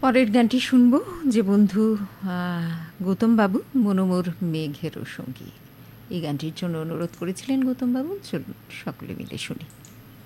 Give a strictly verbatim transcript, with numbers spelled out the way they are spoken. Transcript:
পরের গানটি শুনব যে বন্ধু গৌতম বাবু মনোমোর মেঘেরও সঙ্গী এই গানটির জন্য অনুরোধ করেছিলেন গৌতম বাবু। চলুন সকলে মিলে শুনি।